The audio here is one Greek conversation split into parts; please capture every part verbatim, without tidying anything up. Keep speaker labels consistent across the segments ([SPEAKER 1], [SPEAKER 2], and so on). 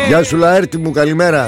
[SPEAKER 1] Γεια σου Λαέρτη μου, καλημέρα.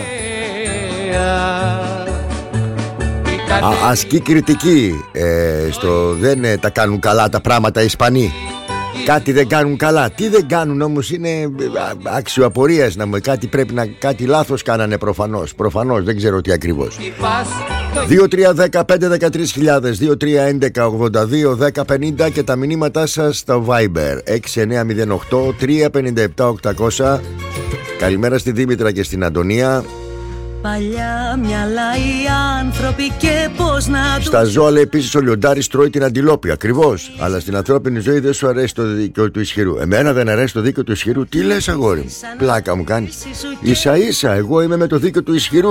[SPEAKER 1] Α, ασκεί κριτική ε, στο δεν ε, τα κάνουν καλά τα πράγματα οι Ισπανοί. Κάτι δεν κάνουν καλά. Τι δεν κάνουν όμως, είναι άξιο απορίας να μου, κάτι πρέπει να, κάτι λάθος κάνανε προφανώς. Προφανώς, δεν ξέρω τι ακριβώς. δύο τρία ένα πέντε ένα τρία χιλιάδες, δύο τρία έντεκα ογδόντα δύο δέκα πενήντα και τα μηνύματά σας στο Viber έξι εννιά μηδέν οκτώ τρία πέντε επτά οκτακόσια. Καλημέρα στη Δήμητρα και στην Αντωνία.
[SPEAKER 2] Παλιά μυαλά οι άνθρωποι και πώς να τους...
[SPEAKER 1] Στα ζώα λέει επίσης ο λιοντάρης τρώει την αντιλόπη. Ακριβώς. Αλλά στην ανθρώπινη ζωή δεν σου αρέσει το δίκαιο του ισχυρού. Εμένα δεν αρέσει το δίκαιο του ισχυρού. Τι λες αγόρι μου? Πλάκα μου κάνει. Ίσα ίσα εγώ είμαι με το δίκαιο του ισχυρού.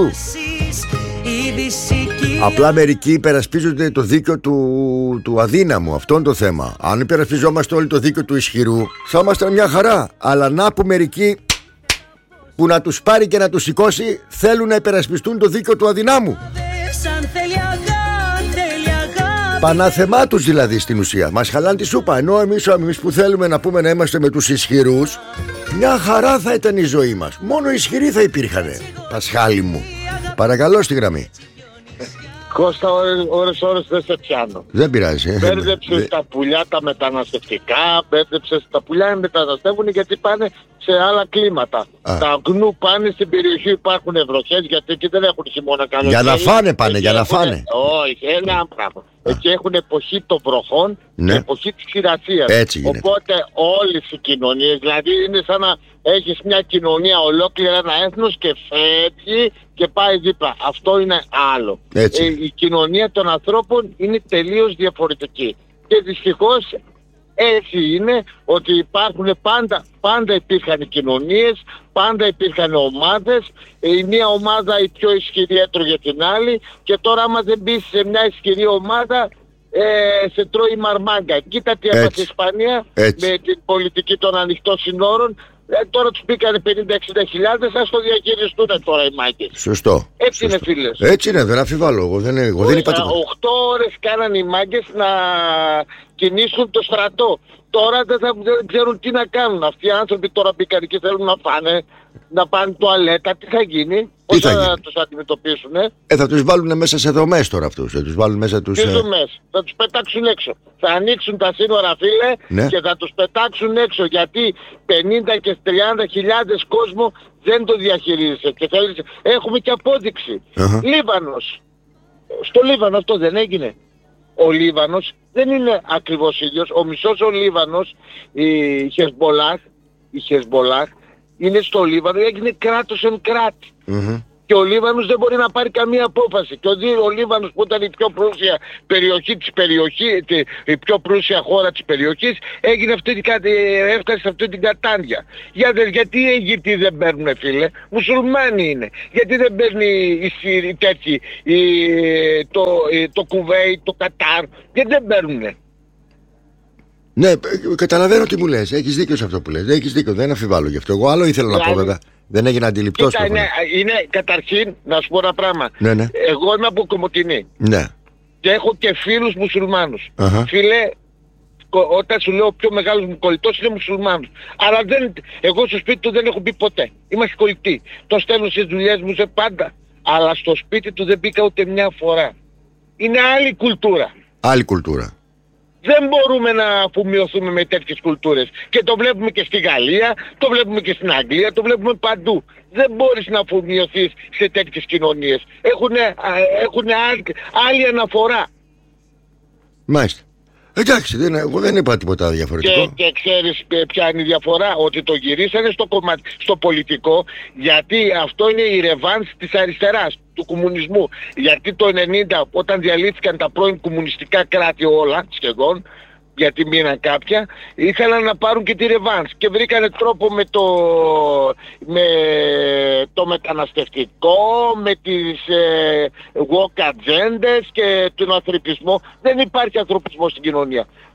[SPEAKER 1] Απλά μερικοί υπερασπίζονται το δίκαιο του, του αδύναμου. Αυτό είναι το θέμα. Αν υπερασπιζόμαστε όλοι το δίκαιο του ισχυρού θα ήμασταν μια χαρά. Αλλά να που μερικοί που να τους πάρει και να τους σηκώσει θέλουν να υπερασπιστούν το δίκαιο του αδυνάμου. Πανάθεμά τους δηλαδή στην ουσία. Μας χαλάνε τη σούπα. Ενώ εμείς, εμείς που θέλουμε να πούμε να είμαστε με τους ισχυρούς, μια χαρά θα ήταν η ζωή μας. Μόνο ισχυροί θα υπήρχανε. Πασχάλη μου. Παρακαλώ στη γραμμή.
[SPEAKER 3] Κώστα, ώρες ώρες δεν σε πιάνω.
[SPEAKER 1] Δεν πειράζει. Ε.
[SPEAKER 3] Μπέρδεψες
[SPEAKER 1] Δε...
[SPEAKER 3] τα πουλιά τα μεταναστευτικά, μπέρδεψες τα πουλιά μεταναστεύουν γιατί πάνε σε άλλα κλίματα. Α. Τα αγνού πάνε στην περιοχή, υπάρχουν βροχές γιατί εκεί δεν έχουν χειμώνα καλοκαίρι.
[SPEAKER 1] Για να φάνε πάνε, για να φάνε.
[SPEAKER 3] Όχι, ένα πράγμα. Εκεί έχουν εποχή των βροχών, ναι, και εποχή της ξηρασίας.
[SPEAKER 1] Έτσι γίνεται.
[SPEAKER 3] Οπότε όλες οι κοινωνίες, δηλαδή είναι σαν να έχεις μια κοινωνία ολόκληρα, ένα έθνος και φεύγει και πάει δίπλα. Αυτό είναι άλλο. Ε, η κοινωνία των ανθρώπων είναι τελείως διαφορετική. Και δυστυχώς έτσι είναι ότι υπάρχουν πάντα, πάντα υπήρχαν κοινωνίες, πάντα υπήρχαν ομάδες. Η μία ομάδα η πιο ισχυρή έτρωγε την άλλη και τώρα άμα δεν μπεις σε μια ισχυρή ομάδα ε, σε τρώει μαρμάγκα. Κοίτα τι έπαθε η Ισπανία έτσι, με την πολιτική των ανοιχτών συνόρων. Ε, τώρα τους μπήκανε πενήντα εξήντα χιλιάδες, ας το διαχειριστούν τώρα οι μάγκες.
[SPEAKER 1] Σωστό.
[SPEAKER 3] Έτσι
[SPEAKER 1] Σωστό.
[SPEAKER 3] Είναι φίλες.
[SPEAKER 1] Έτσι είναι, δεν αμφιβάλλω. Εγώ δεν, εγώ δεν είπα τίποτα.
[SPEAKER 3] Οχτώ ώρες κάνανε οι μάγκες να κινήσουν το στρατό. Τώρα δεν, θα, δεν ξέρουν τι να κάνουν. Αυτοί οι άνθρωποι τώρα μπήκαν και θέλουν να φάνε, να πάνε τουαλέτα. Τι θα γίνει? Πώς θα, θα τους αντιμετωπίσουν? Ε?
[SPEAKER 1] ε, θα τους βάλουν μέσα σε δομές τώρα αυτούς. Θα τους βάλουν μέσα τους...
[SPEAKER 3] Τι δομές? Θα τους πετάξουν έξω. Θα ανοίξουν τα σύνορα φίλε, ναι, και θα τους πετάξουν έξω. Γιατί πενήντα και τριάντα χιλιάδες κόσμο δεν το διαχειρίζεται. Και θέλεις... Έχουμε και απόδειξη. Uh-huh. Λίβανος. Στο Λίβανο αυτό δεν έγινε? Ο Λίβανος δεν είναι ακριβώς ίδιος. Ο μισός ο Λίβανος, η Χεσμπολάχ, η Χεσμπολάχ είναι στο Λίβανο, έγινε κράτος εν κράτη. Mm-hmm. Και ο Λίβανος δεν μπορεί να πάρει καμία απόφαση. Και ο, ο Λίβανος που ήταν η πιο πλούσια περιοχή της περιοχής, η πιο πλούσια χώρα της περιοχής, έγινε αυτή την, έφτασε σε αυτή την κατάντια. Για, γιατί οι Αιγυπτοί δεν παίρνουν φίλε? Μουσουλμάνοι είναι. Γιατί δεν παίρνει η Σύριοι τέτοιοι, η, το, το Κουβέιτ, το Κατάρ, γιατί δεν παίρνουνε?
[SPEAKER 1] Ναι, καταλαβαίνω τι μου λες. Έχεις δίκιο σε αυτό που λες. Έχεις δίκιο, δεν αφιβάλλω γι' αυτό. Εγώ άλλο ήθελα δηλαδή, να πω βέβαια. Δεν έγινε αντιληπτός.
[SPEAKER 3] Κοίτα, είναι, είναι καταρχήν να σου πω ένα πράγμα.
[SPEAKER 1] Ναι, ναι.
[SPEAKER 3] Εγώ είμαι από Κομοτηνή.
[SPEAKER 1] Ναι.
[SPEAKER 3] Και έχω και φίλους μουσουλμάνους.
[SPEAKER 1] Uh-huh.
[SPEAKER 3] Φίλε, όταν σου λέω ο πιο μεγάλος μου κολλητός είναι μουσουλμάνος. Αλλά δεν, εγώ στο σπίτι του δεν έχω μπει ποτέ. Είμαστε κολλητοί. Τον στέλνω στις δουλειές μου σε πάντα. Αλλά στο σπίτι του δεν μπήκα ούτε μια φορά. Είναι άλλη κουλτούρα.
[SPEAKER 1] Άλλη κουλτούρα.
[SPEAKER 3] Δεν μπορούμε να αφομοιωθούμε με τέτοιες κουλτούρες. Και το βλέπουμε και στη Γαλλία, το βλέπουμε και στην Αγγλία, το βλέπουμε παντού. Δεν μπορείς να αφομοιωθείς σε τέτοιες κοινωνίες. Έχουν, έχουν άλλη αναφορά.
[SPEAKER 1] Μάλιστα. Εντάξει, δεν, εγώ δεν είπα τίποτα διαφορετικό.
[SPEAKER 3] Και, και ξέρεις ποια είναι η διαφορά? Ότι το γυρίσανε στο, κομμα... στο πολιτικό, γιατί αυτό είναι η ρεβάνς της αριστεράς, του κομμουνισμού. Γιατί το ενενήντα όταν διαλύθηκαν τα πρώην κομμουνιστικά κράτη όλα σχεδόν, γιατί μείναν κάποια, ήθελαν να πάρουν και τη ρεβάνς και βρήκανε τρόπο με το, με το μεταναστευτικό, με τις ε, woke agendas και τον ανθρωπισμό. Δεν υπάρχει ανθρωπισμό στην κοινωνία.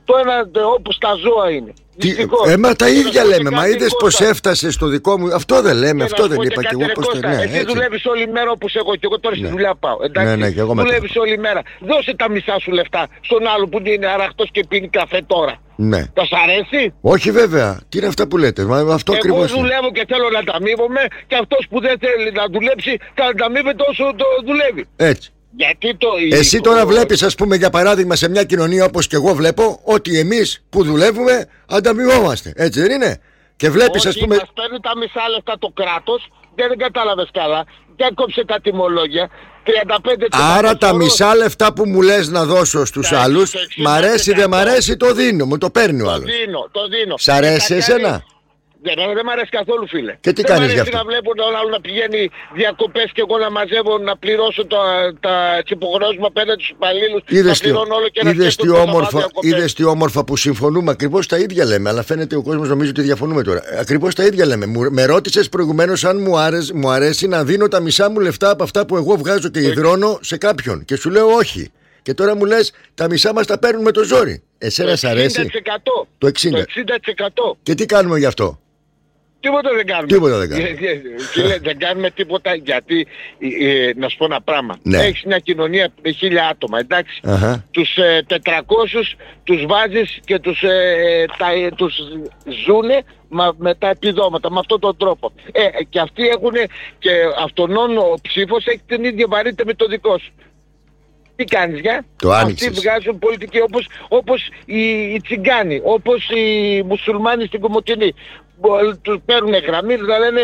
[SPEAKER 3] το ένα όπως τα ζώα είναι.
[SPEAKER 1] Ε, μα τα ίδια λέμε. Μα είδες πως έφτασε στο δικό μου. Αυτό δεν λέμε, αυτό δεν είπα κι εγώ. Πως το ναι,
[SPEAKER 3] εσύ δουλεύεις όλη μέρα όπως εγώ και εγώ τώρα στη δουλειά πάω. Εντάξει,
[SPEAKER 1] ναι, ναι, και εγώ
[SPEAKER 3] δουλεύεις όλη μέρα. Δώσε τα μισά σου λεφτά στον άλλο που είναι αραχτός και πίνει καφέ τώρα.
[SPEAKER 1] Ναι.
[SPEAKER 3] Θα σ' αρέσει?
[SPEAKER 1] Όχι βέβαια. Τι είναι αυτά που λέτε? Μα αυτό ακριβώς.
[SPEAKER 3] Εγώ δουλεύω και θέλω να ανταμείβομαι και αυτός που δεν θέλει να δουλέψει θα ανταμείβεται όσο το δουλεύει.
[SPEAKER 1] Έτσι.
[SPEAKER 3] Γιατί το...
[SPEAKER 1] Εσύ τώρα βλέπεις, ας πούμε, για παράδειγμα, σε μια κοινωνία όπως και εγώ βλέπω, ότι εμείς που δουλεύουμε ανταμοιβόμαστε. Έτσι δεν είναι? Και βλέπεις, ας πούμε.
[SPEAKER 3] Μας παίρνει τα μισά λεφτά το κράτος, δεν, δεν κατάλαβες καλά. Και έκοψε τα τιμολόγια. τριάντα πέντε τοις εκατό.
[SPEAKER 1] Άρα τα μισά λεφτά που μου λες να δώσω στους άλλους, μ' αρέσει δεν μ' αρέσει, το δίνω. Μου το παίρνει ο άλλος.
[SPEAKER 3] Το δίνω, το δίνω.
[SPEAKER 1] Σ' αρέσει εσένα?
[SPEAKER 3] Δεν, δεν μ' αρέσει καθόλου, φίλε.
[SPEAKER 1] Και τι
[SPEAKER 3] δεν
[SPEAKER 1] κάνεις γι' αυτό?
[SPEAKER 3] Να βλέπω τον άλλο να πηγαίνει διακοπές και εγώ να μαζεύω, να πληρώσω τα, τα υποχρεώσεις μου απέναντι στους υπαλλήλους.
[SPEAKER 1] Είδες τι, είδες τι όμορφα, είδες τι όμορφα που συμφωνούμε. Ακριβώς τα ίδια λέμε. Αλλά φαίνεται ο κόσμος νομίζει ότι διαφωνούμε τώρα. Ακριβώς τα ίδια λέμε. Μου, με ρώτησες προηγουμένως αν μου, άρεσ, μου αρέσει να δίνω τα μισά μου λεφτά από αυτά που εγώ βγάζω και υδρώνω σε κάποιον. Και σου λέω όχι. Και τώρα μου λες τα μισά μας τα παίρνουν με το ζόρι. Εσένα σ' αρέσει?
[SPEAKER 3] εξήντα τοις εκατό.
[SPEAKER 1] Το εξήντα.
[SPEAKER 3] Το εξήντα τοις εκατό.
[SPEAKER 1] Και τι κάνουμε γι' αυτό?
[SPEAKER 3] Τίποτα δεν κάνουμε.
[SPEAKER 1] Τίποτα δεν κάνουμε.
[SPEAKER 3] Φίλε, δεν κάνουμε τίποτα γιατί, ε, να σου πω ένα πράγμα.
[SPEAKER 1] Ναι.
[SPEAKER 3] Έχεις μια κοινωνία με χίλια άτομα, εντάξει.
[SPEAKER 1] Αχα.
[SPEAKER 3] Τους ε, τετρακόσιους τους βάζεις και τους, ε, τα, ε, τους ζουνε μα, με τα επιδόματα, με αυτόν τον τρόπο. Ε, και αυτοί έχουν και αυτόν ο ψήφος έχει την ίδια βαρύτητα με το δικό σου. Τι κάνεις για?
[SPEAKER 1] Το άνοιξες.
[SPEAKER 3] Αυτοί βγάζουν πολιτική όπως, όπως οι, οι τσιγκάνοι, όπως οι μουσουλμάνοι στην Κομοτηνή. Τους παίρνουν γραμμή, θα λένε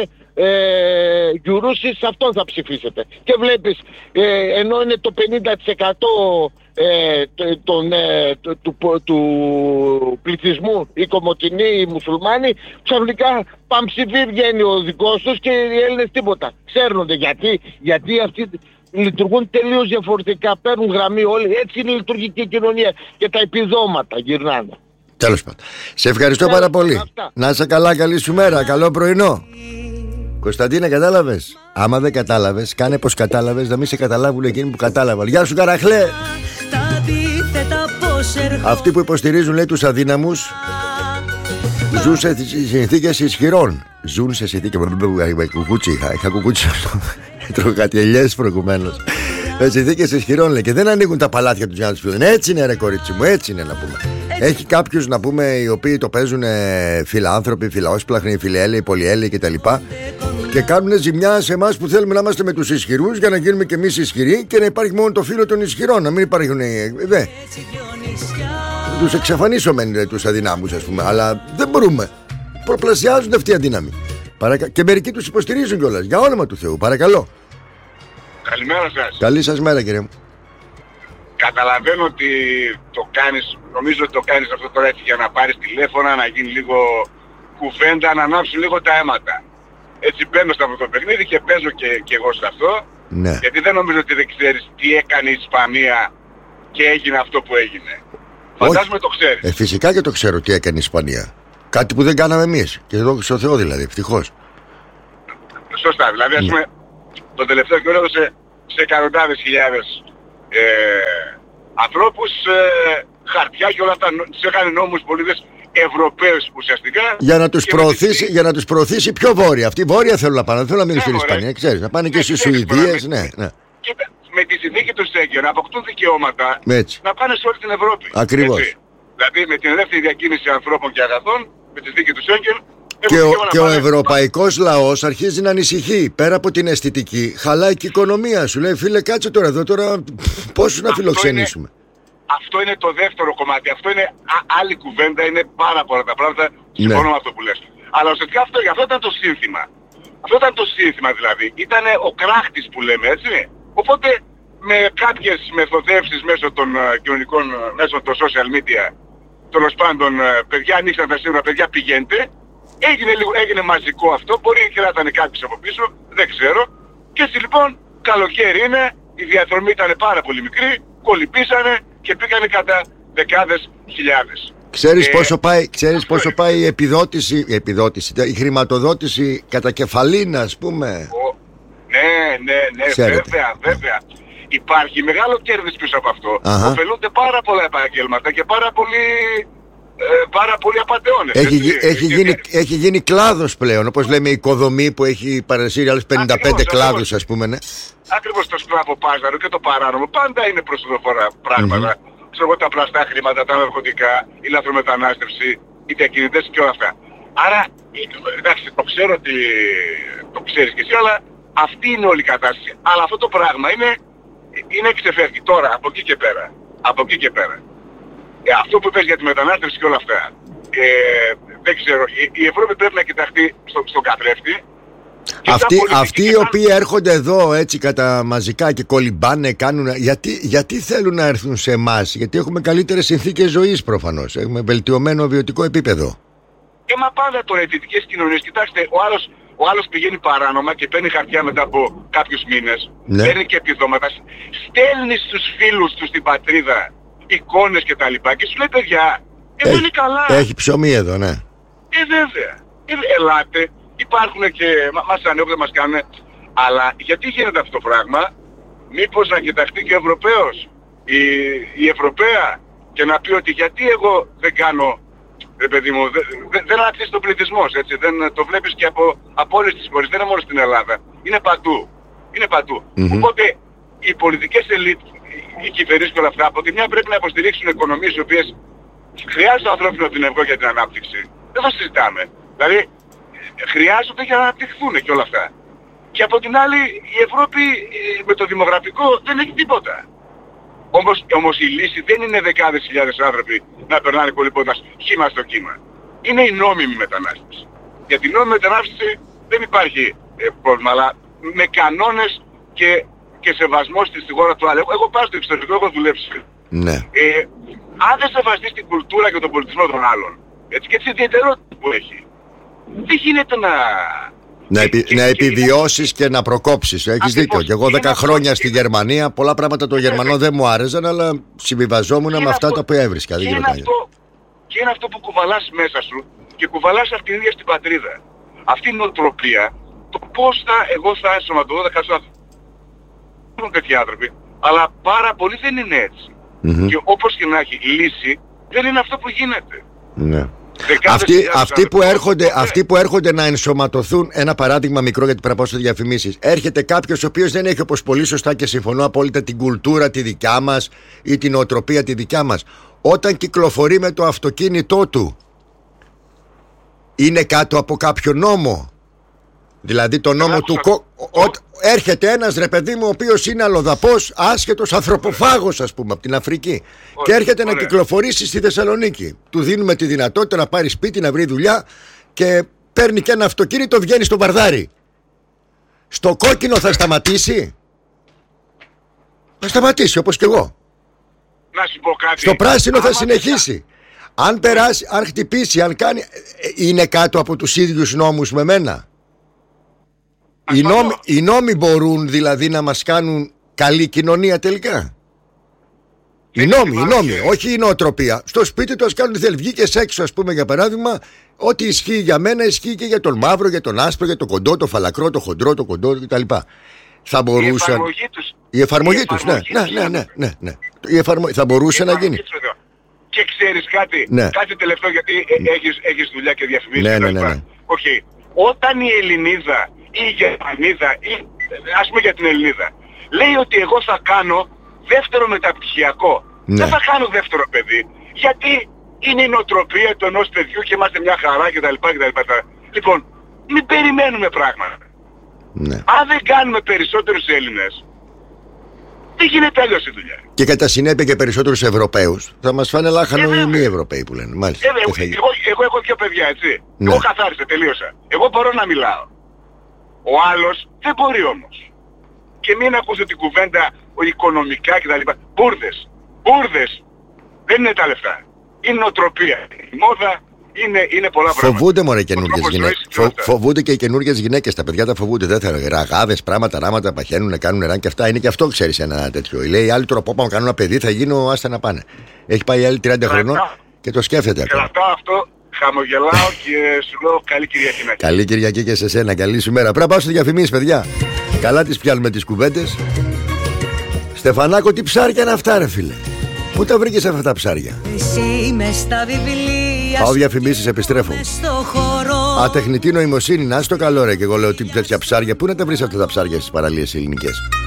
[SPEAKER 3] ε, γιουρούσεις, αυτόν θα ψηφίσετε. Και βλέπεις, ε, ενώ είναι το πενήντα τοις εκατό ε, τον, ε, του, του, του πληθυσμού οι Κομοτηνοί, οι μουσουλμάνοι, ξαφνικά παμψηφί βγαίνει ο δικός τους και οι Έλληνες τίποτα. Ξέρνονται γιατί, γιατί αυτοί λειτουργούν τελείως διαφορετικά, παίρνουν γραμμή όλοι, έτσι είναι η λειτουργική κοινωνία και τα επιδόματα γυρνάνε.
[SPEAKER 1] Τέλος πάντων. Σε ευχαριστώ Τέλος, πάρα πολύ. Αυτά. Να είσαι καλά, καλή σου μέρα, καλό πρωινό. Κωνσταντίνε, κατάλαβες? Άμα δεν κατάλαβες, κάνε πως κατάλαβες, να μην σε καταλάβουν εκείνοι που κατάλαβαν. Γεια σου, Καραχλέ. Αυτοί που υποστηρίζουν, λέει, τους αδύναμους ζουν σε συνθήκες ισχυρών. Ζουν σε συνθήκες. Κουκούτσι, είχα κουκούτσι. Τρώω κάτι ελιές προηγουμένως. Σε συνθήκες ισχυρών, λέει, και δεν ανοίγουν τα παλάτια τους για να τους πούν. Έτσι είναι, ρε κορίτσι μου, έτσι είναι να πούμε. Έχει κάποιους, να πούμε, οι οποίοι το παίζουν ε, φιλάνθρωποι, φιλαόσπλαχνοι, φιλιέλαιοι, πολυέλαιοι κτλ. Και κάνουν ζημιά σε εμάς που θέλουμε να είμαστε με τους ισχυρούς για να γίνουμε και εμείς ισχυροί και να υπάρχει μόνο το φύλλο των ισχυρών. Να μην υπάρχουν. Ε, δε. Τους εξαφανίσω μεν τους αδυνάμους, ας πούμε, αλλά δεν μπορούμε. Προπλασιάζονται αυτοί οι αδύναμοι. Παρακα... Και μερικοί τους υποστηρίζουν κιόλας. Για όνομα του Θεού, παρακαλώ.
[SPEAKER 4] Καλημέρα σας.
[SPEAKER 1] Καλή σας μέρα, κύριε μου.
[SPEAKER 4] Καταλαβαίνω ότι το κάνεις, νομίζω ότι το κάνεις αυτό τώρα έτσι για να πάρεις τηλέφωνα, να γίνει λίγο κουβέντα, να ανάψουν λίγο τα αίματα. Έτσι μπαίνω σε αυτό το παιχνίδι και παίζω και, και εγώ σε αυτό.
[SPEAKER 1] Ναι.
[SPEAKER 4] Γιατί δεν νομίζω ότι δεν ξέρεις τι έκανε η Ισπανία και έγινε αυτό που έγινε. Φαντάζομαι το ξέρεις.
[SPEAKER 1] Ε, φυσικά και το ξέρω τι έκανε η Ισπανία. Κάτι που δεν κάναμε εμείς. Και εδώ στο Θεό δηλαδή, ευτυχώς.
[SPEAKER 4] Σωστά. Δηλαδή, ας πούμε, ναι. Το τελευταίο καιρό έδωσε σε εκατοντάδες χιλιάδες ε, ανθρώπους ε, χαρτιά και όλα αυτά. Τους έκανε νόμους πολίτες Ευρωπαίους ουσιαστικά.
[SPEAKER 1] Για να τους προωθήσει, τη... για να τους προωθήσει πιο βόρεια. Αυτοί βόρεια θέλουν να πάνε. Δεν θέλουν να μείνουν στην Ισπανία. Ξέρεις, να πάνε και στις Σουηδίες. Ναι, ναι.
[SPEAKER 4] Κοίτα, με τη συνθήκη του Σέγγεν να αποκτούν δικαιώματα να πάνε σε όλη την Ευρώπη.
[SPEAKER 1] Ακριβώς.
[SPEAKER 4] Έτσι. Δηλαδή με την ελεύθερη διακίνηση ανθρώπων και αγαθών, με τη συνθήκη του Σέγγεν.
[SPEAKER 1] Και ο, και ο ευρωπαϊκός λαός αρχίζει να ανησυχεί. Πέρα από την αισθητική, χαλάει και η οικονομία. Σου λέει, φίλε, κάτσε τώρα εδώ, τώρα πόσους να φιλοξενήσουμε.
[SPEAKER 4] Είναι, αυτό είναι το δεύτερο κομμάτι. Αυτό είναι α, άλλη κουβέντα, είναι πάρα πολλά τα πράγματα. Συμφωνώ ναι. με αυτό που λες. Αλλά ουσιαστικά αυτό, αυτό ήταν το σύνθημα. Αυτό ήταν το σύνθημα δηλαδή. Ήταν ο κράχτης που λέμε, έτσι. Οπότε με κάποιες μεθοδεύσεις μέσω των uh, κοινωνικών, uh, μέσω των social media, τέλος πάντων, uh, παιδιά ανοίξαν τα σύνορα, παιδιά πηγαίνετε. Έγινε, έγινε μαζικό αυτό, μπορεί και να ήταν κάποιος από πίσω, δεν ξέρω. Και έτσι λοιπόν, καλοκαίρι είναι, η διαδρομή ήταν πάρα πολύ μικρή, κολυμπήσανε και πήγανε κατά δεκάδες χιλιάδες.
[SPEAKER 1] Ξέρεις, ε, πόσο, πάει, ξέρεις πόσο πάει η επιδότηση, η επιδότηση, η χρηματοδότηση κατά κεφαλήν, ας πούμε.
[SPEAKER 4] Ο, ναι, ναι, ναι,
[SPEAKER 1] Ξέρετε.
[SPEAKER 4] βέβαια, βέβαια. υπάρχει μεγάλο κέρδος πίσω από αυτό. Uh-huh. Οφελούνται πάρα πολλά επαγγέλματα και πάρα πολλοί, ε, πάρα πολλοί απατεώνες.
[SPEAKER 1] Έχει, έχει, και, γίνει, και... έχει γίνει κλάδος πλέον, όπως λέμε η οικοδομή που έχει παρασύρει άλλους πενήντα πέντε ακριβώς, κλάδους, ακριβώς. Ας πούμε, ναι.
[SPEAKER 4] Ακριβώς το σκλάβο πάζαρο και το παράνομο πάντα είναι προσοδοφόρα πράγματα. Mm-hmm. Ξέρω τα πλαστά χρήματα, τα ναρκωτικά, η λαθρομετανάστευση, οι διακινητές και όλα αυτά. Άρα, εντάξει, το ξέρω ότι το ξέρεις και εσύ, αλλά αυτή είναι όλη η κατάσταση. Αλλά αυτό το πράγμα είναι, είναι εξεφεύγει τώρα, από εκεί και πέρα. Από εκεί και πέρα. Ε, αυτό που είπες για τη μετανάστευση και όλα αυτά. Ε, δεν ξέρω, η, η Ευρώπη πρέπει να κοιταχτεί στο, στον καθρέφτη.
[SPEAKER 1] Αυτοί, αυτοί οι οποίοι έρχονται εδώ έτσι κατά μαζικά και κολυμπάνε, κάνουν. Γιατί, γιατί θέλουν να έρθουν σε εμάς? Γιατί έχουμε καλύτερες συνθήκες ζωής προφανώς. Έχουμε βελτιωμένο βιωτικό επίπεδο.
[SPEAKER 4] Ε, μα πάντα τώρα οι δυτικές κοινωνίες, κοιτάξτε, ο άλλος, ο άλλος πηγαίνει παράνομα και παίρνει χαρτιά μετά από κάποιους μήνες. Ναι. Παίρνει και επιδόματα. Στέλνει στους φίλους του στην πατρίδα εικόνες και τα λοιπά και σου λέει παιδιά, εδώ είναι καλά.
[SPEAKER 1] Έχει ψωμί εδώ, ναι.
[SPEAKER 4] Ε, βέβαια. Ε, ελάτε. Υπάρχουν και μας ανέχνουν, μας κάνουν. Αλλά γιατί γίνεται αυτό το πράγμα? Μήπως να κοιταχτεί και ο Ευρωπαίος, η, η Ευρωπαία, και να πει ότι γιατί εγώ δεν κάνω, ρε παιδί μου, δεν, δεν, δεν αλλάξει τον πληθυσμός, έτσι, δεν το βλέπεις και από, από όλες τις χώρες, δεν είναι μόνο στην Ελλάδα, είναι παντού, είναι παντού. Mm-hmm. Οπότε οι πολιτικές ελίτ, οι κυβερνήσεις και όλα αυτά, από τη μια πρέπει να υποστηρίξουν οικονομίες οι οποίες χρειάζονται ανθρώπινο δυναμικό για την ανάπτυξη. Δεν θα συζητάμε. Δηλαδή, χρειάζονται για να αναπτυχθούν και όλα αυτά. Και από την άλλη η Ευρώπη με το δημογραφικό δεν έχει τίποτα. Όμως, όμως η λύση δεν είναι δεκάδες χιλιάδες άνθρωποι να περνάνε κολυμπώντας χύμα στο κύμα. Είναι η νόμιμη μετανάστευση. Για την νόμιμη μετανάστευση δεν υπάρχει ε, πρόβλημα, αλλά με κανόνες και, και σεβασμό στη χώρα του άλλου. Εγώ πάω στο εξωτερικό, έχω δουλέψει.
[SPEAKER 1] Ναι.
[SPEAKER 4] Ε, αν δεν σεβαστείς την κουλτούρα και τον πολιτισμό των άλλων, έτσι, και τις ιδιαιτερότητες που έχει, δεν γίνεται να...
[SPEAKER 1] Να, επι... και, να και, επιβιώσεις και, και να προκόψεις. Έχεις δίκιο. Και εγώ δέκα χρόνια στη Γερμανία, πολλά πράγματα των Γερμανών δεν μου άρεσαν, αλλά συμβιβαζόμουν με αυτά τα που έβρισκα.
[SPEAKER 4] Και, είναι αυτό, και είναι αυτό που κουβαλάς μέσα σου και κουβαλάς αυτήν την ίδια στην πατρίδα. Αυτή η νοοτροπία, το πώς θα, εγώ θα ενσωματωθώ, θα κάτσω να υπάρχουν τέτοιοι άνθρωποι, αλλά πάρα πολλοί δεν είναι έτσι. Mm-hmm. Και όπως και να έχει λύση, δεν είναι αυτό που γίνεται.
[SPEAKER 1] Ναι. Αυτοί, αυτοί, που έρχονται, αυτοί που έρχονται να ενσωματωθούν, ένα παράδειγμα μικρό γιατί πρέπει να πάω σε διαφημίσεις. Έρχεται κάποιος ο οποίος δεν έχει, όπως πολύ σωστά και συμφωνώ απόλυτα, την κουλτούρα τη δικιά μας ή την νοοτροπία τη δικιά μας. Όταν κυκλοφορεί με το αυτοκίνητό του, είναι κάτω από κάποιο νόμο? Δηλαδή το νόμο του κο... ο... Έρχεται ένας, ρε παιδί μου, ο οποίος είναι αλλοδαπός, άσχετος, ανθρωποφάγος, ας πούμε, από την Αφρική. Ωραία, και έρχεται ωραία. να κυκλοφορήσει στη Θεσσαλονίκη. Του δίνουμε τη δυνατότητα να πάρει σπίτι, να βρει δουλειά και παίρνει και ένα αυτοκίνητο, βγαίνει στο Βαρδάρι. Στο κόκκινο θα σταματήσει? Θα σταματήσει, όπως και εγώ.
[SPEAKER 4] Να σου πω κάτι.
[SPEAKER 1] Στο πράσινο θα συνεχίσει. Αν περάσει, αν χτυπήσει, αν κάνει, είναι κάτω από τους ίδιους νόμους με μένα. Οι νόμοι, οι νόμοι μπορούν δηλαδή να μας κάνουν καλή κοινωνία τελικά? Οι νόμοι, οι νόμοι, όχι η νοοτροπία. Στο σπίτι του ας κάνουν τι θέλει. Βγήκες έξω, ας πούμε, για παράδειγμα, ό,τι ισχύει για μένα ισχύει και για τον μαύρο, για τον άσπρο, για το κοντό, το φαλακρό, το χοντρό, το κοντό κτλ. Θα μπορούσαν. Η
[SPEAKER 4] εφαρμογή τους.
[SPEAKER 1] Η εφαρμογή τους, ναι, ναι, ναι, ναι, ναι, ναι. Η εφαρμογή θα μπορούσε να γίνει.
[SPEAKER 4] Και ξέρεις κάτι,
[SPEAKER 1] ναι.
[SPEAKER 4] κάτι τελευταίο, γιατί έχεις, έχεις δουλειά και διαφημίσεις.
[SPEAKER 1] Ναι, ναι, ναι, ναι.
[SPEAKER 4] Okay. Όταν η Ελληνίδα ή η Γερμανίδα ή ας πούμε για την Ελληνίδα λέει ότι εγώ θα κάνω δεύτερο μεταπτυχιακό, ναι. δεν θα κάνω δεύτερο παιδί, γιατί είναι η νοοτροπία του ενός παιδιού και είμαστε μια χαρά κτλ. Λοιπόν, μην περιμένουμε πράγματα.
[SPEAKER 1] Ναι.
[SPEAKER 4] Αν δεν κάνουμε περισσότερους Έλληνες, δεν γίνεται αλλιώς η δουλειά.
[SPEAKER 1] Και κατά συνέπεια και περισσότερους Ευρωπαίους θα μας φάνε λάχανο οι μη Ευρωπαίοι που λένε. Μάλιστα.
[SPEAKER 4] Ε, εγώ, εγώ, εγώ έχω δύο παιδιά, έτσι. Ναι. Εγώ καθάρισα, τελείωσα. Εγώ μπορώ να μιλάω. Ο άλλος δεν μπορεί όμως. Και μην ακούσω την κουβέντα οικονομικά κτλ. Μπούρδες. Μπούρδες. Δεν είναι τα λεφτά. Είναι νοοτροπία. Η μόδα είναι, είναι πολλά πράγματα.
[SPEAKER 1] Φοβούνται μωρέ καινούργιες γυναίκες. Φο, φοβούνται και οι καινούργιες γυναίκες. Τα παιδιά τα φοβούνται. Δεν θα ραγάδες, πράγματα, ράματα, παχαίνουν, να κάνουν νερά και αυτά. Είναι και αυτό, ξέρεις, ένα τέτοιο. Λέει η άλλη τώρα που πάμε να κάνουν ένα παιδί θα γίνω, άστα να πάνε. Έχει πάει η άλλη τριάντα χρονών και το σκέφτεται ακόμα.
[SPEAKER 4] Κρατάω αυτό. Χαμογελάω και σου λέω καλή Κυριακή.
[SPEAKER 1] Καλή Κυριακή και σε σένα, καλή σου μέρα. Πρέπει να πάω στις διαφημίσεις, παιδιά. Καλά τις πιάνουμε τις κουβέντες. Στεφανάκο, τι ψάρια είναι αυτά, ρε φίλε? Πού τα βρήκες αυτά τα ψάρια?
[SPEAKER 2] Εσύ μες στα βιβλία.
[SPEAKER 1] Πάω διαφημίσεις, επιστρέφω. Α, τεχνητή νοημοσύνη, να στο καλό, ρε. Και εγώ λέω, τι τέτοια ψάρια. Πού να τα βρεις αυτά τα ψάρια στις παραλίες ελληνικές?